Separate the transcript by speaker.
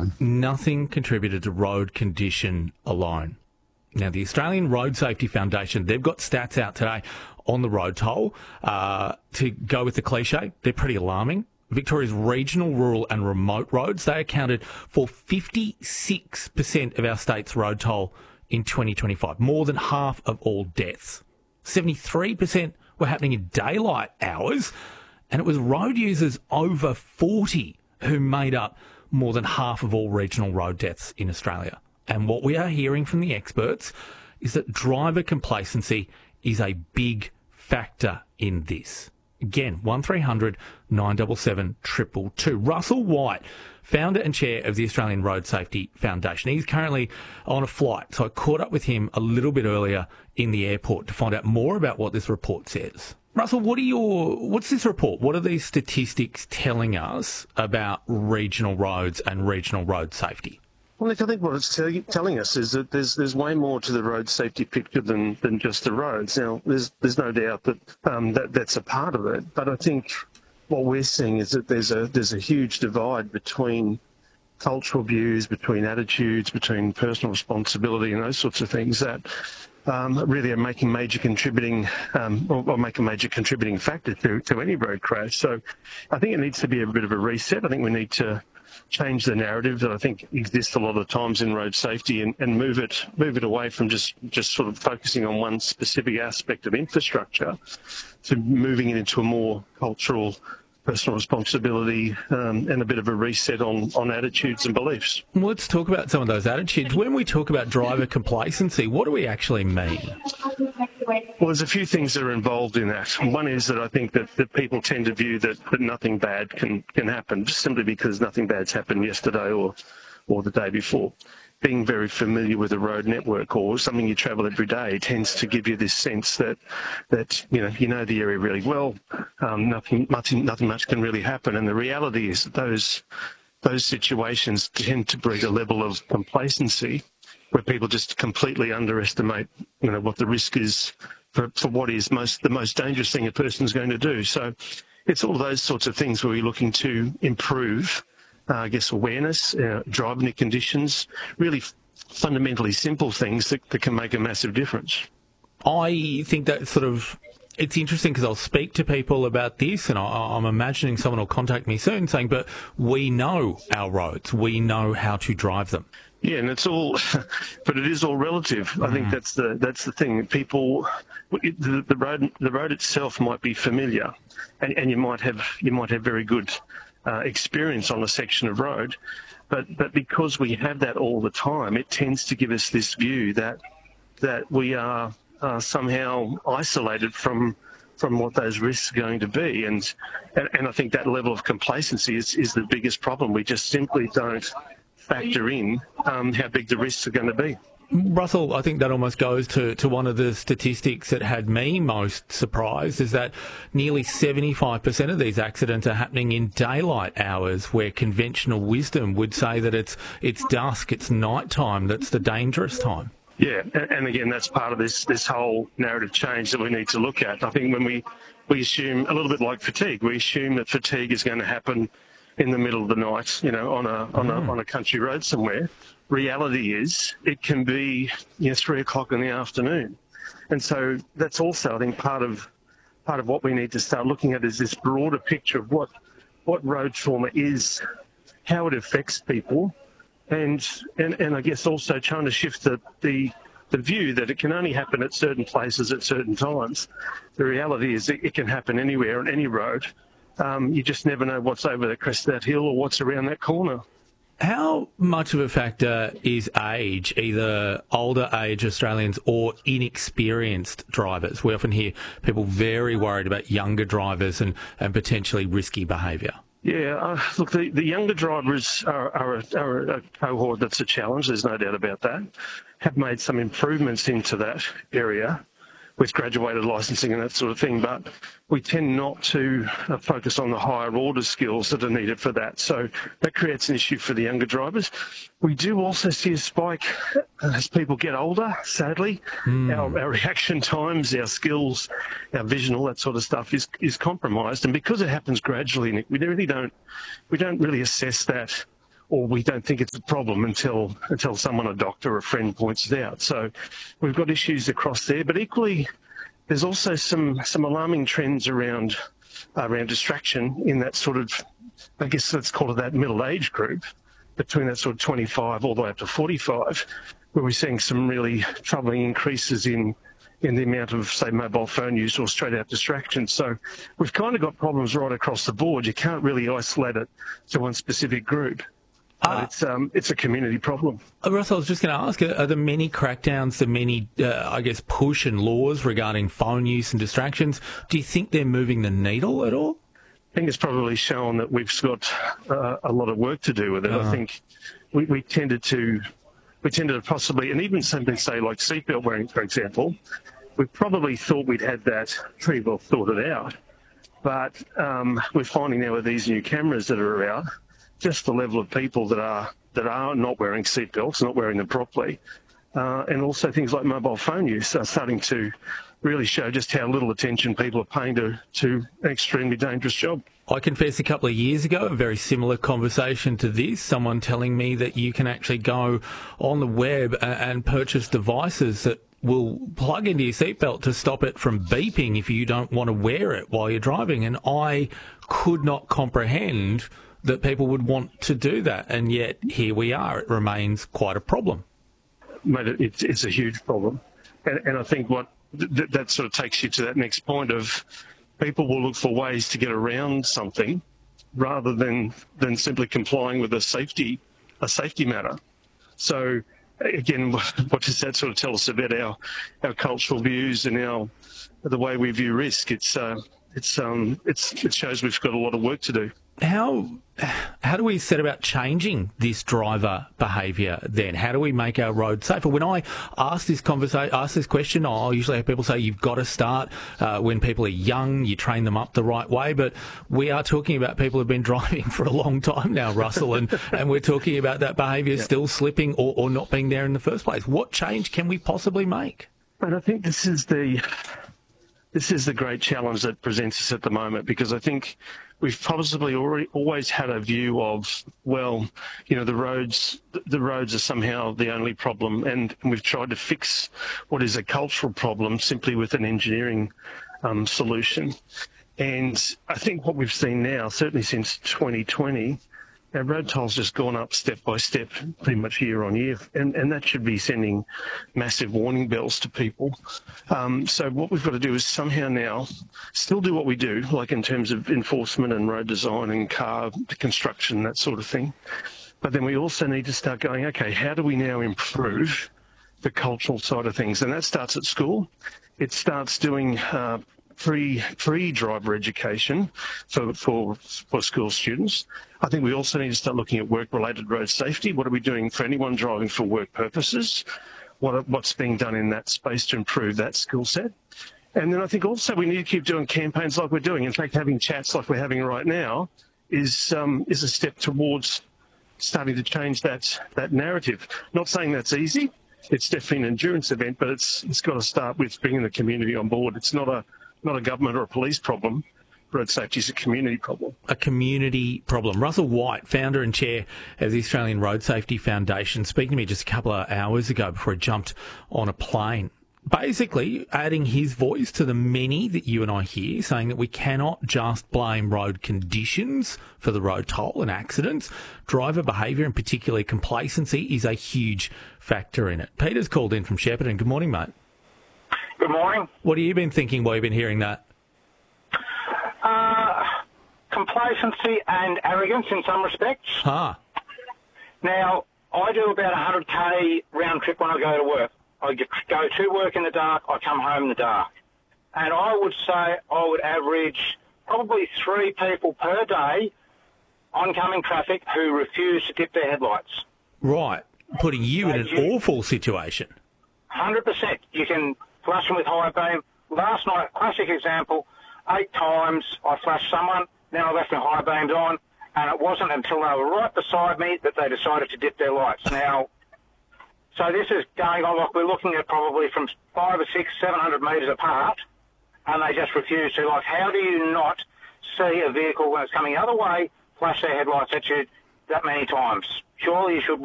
Speaker 1: nothing contributed to road condition alone. Now, the Australian Road Safety Foundation, they've got stats out today on the road toll. To go with the cliche, they're pretty alarming. Victoria's regional, rural and remote roads, they accounted for 56% of our state's road toll in 2025, more than half of all deaths. 73% were happening in daylight hours, and it was road users over 40 who made up more than half of all regional road deaths in Australia. And what we are hearing from the experts is that driver complacency is a big factor in this. Again, 1300 977 222. Russell White, founder and chair of the Australian Road Safety Foundation. He's currently on a flight, so I caught up with him a little bit earlier in the airport to find out more about what this report says. Russell, what's this report? What are these statistics telling us about regional roads and regional road safety?
Speaker 2: Well, Nick, I think what it's telling us is that there's way more to the road safety picture than just the roads. Now, there's no doubt that that's a part of it, but I think what we're seeing is that there's a huge divide between cultural views, between attitudes, between personal responsibility and those sorts of things that really are making major contributing or make a major contributing factor to any road crash. So I think it needs to be a bit of a reset. I think we need to change the narrative that I think exists a lot of times in road safety and move it away from just sort of focusing on one specific aspect of infrastructure to moving it into a more cultural, personal responsibility and a bit of a reset on attitudes and beliefs.
Speaker 1: Well, let's talk about some of those attitudes. When we talk about driver complacency, what do we actually mean?
Speaker 2: Well, there's a few things that are involved in that. One is that I think that people tend to view that nothing bad can happen just simply because nothing bad's happened yesterday or the day before. Being very familiar with a road network or something you travel every day tends to give you this sense that you know the area really well. Nothing much can really happen, and the reality is that those situations tend to breed a level of complacency where people just completely underestimate, what the risk is for what is the most dangerous thing a person's going to do. So it's all those sorts of things where we're looking to improve, awareness, driving conditions, really fundamentally simple things that can make a massive difference.
Speaker 1: I think that it's interesting because I'll speak to people about this and I'm imagining someone will contact me soon saying, but we know our roads, we know how to drive them.
Speaker 2: Yeah, and but it is all relative. I think that's the thing. People, the road itself might be familiar, and you might have very good experience on a section of road, but because we have that all the time, it tends to give us this view that we are somehow isolated from what those risks are going to be, and I think that level of complacency is the biggest problem. We just simply don't factor in how big the risks are going to be.
Speaker 1: Russell, I think that almost goes to one of the statistics that had me most surprised, is that nearly 75% of these accidents are happening in daylight hours, where conventional wisdom would say that it's dusk, it's night time, that's the dangerous time.
Speaker 2: Yeah, and again, that's part of this whole narrative change that we need to look at. I think when we assume, a little bit like fatigue, we assume that fatigue is going to happen in the middle of the night, on a country road somewhere. Reality is it can be 3 o'clock in the afternoon, and so that's also, I think, part of what we need to start looking at is this broader picture of what road trauma is, how it affects people, and I guess also trying to shift the view that it can only happen at certain places at certain times. The reality is it can happen anywhere on any road. You just never know what's over the crest of that hill or what's around that corner.
Speaker 1: How much of a factor is age, either older age Australians or inexperienced drivers? We often hear people very worried about younger drivers and potentially risky behaviour.
Speaker 2: Yeah, look, the younger drivers are a cohort that's a challenge, there's no doubt about that. Have made some improvements into that area with graduated licensing and that sort of thing, but we tend not to focus on the higher order skills that are needed for that. So that creates an issue for the younger drivers. We do also see a spike as people get older, sadly. Our reaction times, our skills, our vision, all that sort of stuff is compromised. And because it happens gradually, Nick, we don't really assess that or we don't think it's a problem until someone, a doctor or a friend, points it out. So we've got issues across there, but equally there's also some alarming trends around distraction in that sort of, I guess let's call it that middle age group, between that sort of 25 all the way up to 45, where we're seeing some really troubling increases in the amount of, say, mobile phone use or straight-out distraction. So we've kind of got problems right across the board. You can't really isolate it to one specific group. It's a community problem.
Speaker 1: Russ, I was just going to ask, are there many crackdowns, the many, push and laws regarding phone use and distractions? Do you think they're moving the needle at all?
Speaker 2: I think it's probably shown that we've got a lot of work to do with it. I think we tended to possibly, and even something, say, like seatbelt wearing, for example, we probably thought we'd had that pretty well sorted out. But we're finding now with these new cameras that are out, just the level of people that are not wearing seatbelts, not wearing them properly, and also things like mobile phone use are starting to really show just how little attention people are paying to an extremely dangerous job.
Speaker 1: I confess a couple of years ago, a very similar conversation to this, someone telling me that you can actually go on the web and purchase devices that will plug into your seatbelt to stop it from beeping if you don't want to wear it while you're driving. And I could not comprehend that people would want to do that. And yet here we are. It remains quite a problem.
Speaker 2: Mate, it's a huge problem. And I think that sort of takes you to that next point of people will look for ways to get around something rather than simply complying with a safety matter. So again, what does that sort of tell us about our cultural views and the way we view risk? It shows we've got a lot of work to do.
Speaker 1: How do we set about changing this driver behaviour then? How do we make our roads safer? When I ask this question, I usually have people say you've got to start when people are young, you train them up the right way, but we are talking about people who've been driving for a long time now, Russell, and we're talking about that behaviour still slipping or not being there in the first place. What change can we possibly make?
Speaker 2: And I think this is the great challenge that presents us at the moment, because I think we've possibly always had a view of, well, the roads are somehow the only problem, and we've tried to fix what is a cultural problem simply with an engineering solution. And I think what we've seen now, certainly since 2020, our road toll's just gone up step by step, pretty much year on year, and that should be sending massive warning bells to people. So what we've got to do is somehow now still do what we do, like in terms of enforcement and road design and car construction, that sort of thing. But then we also need to start going, okay, how do we now improve the cultural side of things? And that starts at school. It starts doing free driver education for school students. I think we also need to start looking at work-related road safety. What are we doing for anyone driving for work purposes? What's being done in that space to improve that skill set? And then I think also we need to keep doing campaigns like we're doing. In fact, having chats like we're having right now is a step towards starting to change that narrative. Not saying that's easy. It's definitely an endurance event, but it's got to start with bringing the community on board. It's not a government or a police problem. Road safety is a community problem. A community problem.
Speaker 1: Russell White, founder and chair of the Australian Road Safety Foundation, speaking to me just a couple of hours ago before he jumped on a plane. Basically, adding his voice to the many that you and I hear, saying that we cannot just blame road conditions for the road toll and accidents. Driver behaviour, and particularly complacency, is a huge factor in it. Peter's called in from Shepparton. Good morning, mate.
Speaker 3: Good morning.
Speaker 1: What have you been thinking while you've been hearing that?
Speaker 3: Complacency and arrogance in some respects.
Speaker 1: Now,
Speaker 3: I do about 100k round trip when I go to work. I go to work in the dark, I come home in the dark. And I would say I would average probably 3 people per day oncoming traffic who refuse to dip their headlights.
Speaker 1: Right. Putting you in an awful situation.
Speaker 3: 100%. You can flash them with high beam. Last night, classic example, 8 times I flashed someone, then I left my high beams on, and it wasn't until they were right beside me that they decided to dip their lights. Now, so this is going on, like we're looking at probably from 500 or 600, 700 metres apart, and they just refuse to. Like, how do you not see a vehicle when it's coming the other way, flash their headlights at you, that many times. Surely you should